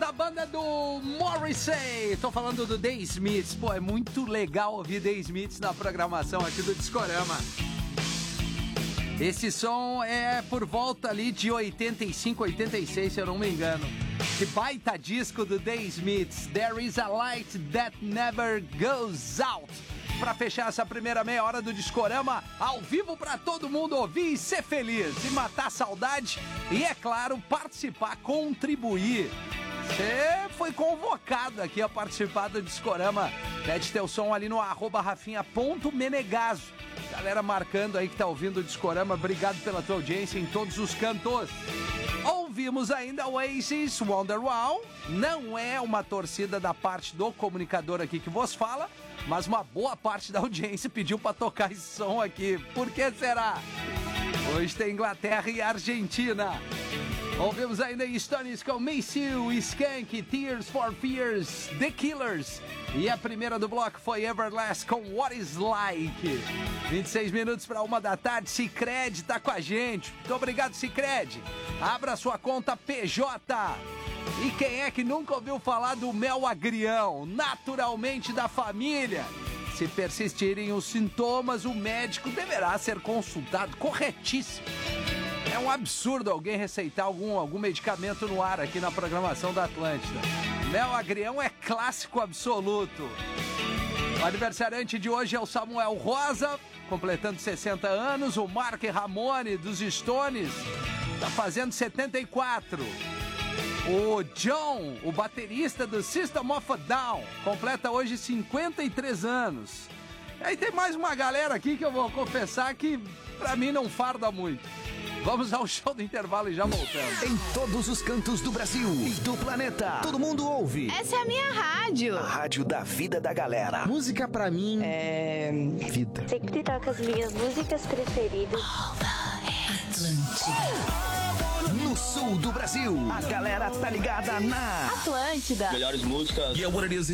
a banda do Morrissey. Tô falando do The Smiths. Pô, é muito legal ouvir The Smiths na programação aqui do Discorama. Esse som é por volta ali de 85, 86, se eu não me engano. Que baita disco do The Smiths. There is a light that never goes out. Pra fechar essa primeira meia hora do Discorama, ao vivo pra todo mundo ouvir e ser feliz, e matar a saudade, e é claro, participar, contribuir. Você foi convocado aqui a participar do Discorama. Pede teu som ali no @rafinha.menegaso. Galera marcando aí que tá ouvindo o Discorama, obrigado pela tua audiência em todos os cantos. Ouvimos ainda o Oasis, Wonderwall. Não é uma torcida da parte do comunicador aqui que vos fala, mas uma boa parte da audiência pediu pra tocar esse som aqui. Por que será? Hoje tem Inglaterra e Argentina. Ouvimos ainda Stones com Miss You, Skank, Tears for Fears, The Killers. E a primeira do bloco foi Everlast com What Is Like. 26 minutos para 1 da tarde, Sicredi tá com a gente. Muito obrigado, Sicredi. Abra sua conta PJ. E quem é que nunca ouviu falar do mel agrião, naturalmente da família? Se persistirem os sintomas, o médico deverá ser consultado. Corretíssimo. É um absurdo alguém receitar algum medicamento no ar aqui na programação da Atlântida. Mel agrião é clássico absoluto. O aniversariante de hoje é o Samuel Rosa, completando 60 anos. O Mark Ramone, dos Stones, tá fazendo 74. O John, o baterista do System of a Down, completa hoje 53 anos. E aí tem mais uma galera aqui que eu vou confessar que pra mim não farda muito. Vamos ao show do intervalo e já voltamos. Em todos os cantos do Brasil e do planeta, todo mundo ouve. Essa é a minha rádio. A rádio da vida da galera. Música pra mim é vida. Sempre toca as minhas músicas preferidas. No sul do Brasil, a galera tá ligada na Atlântida. Melhores músicas. Yeah, what it is,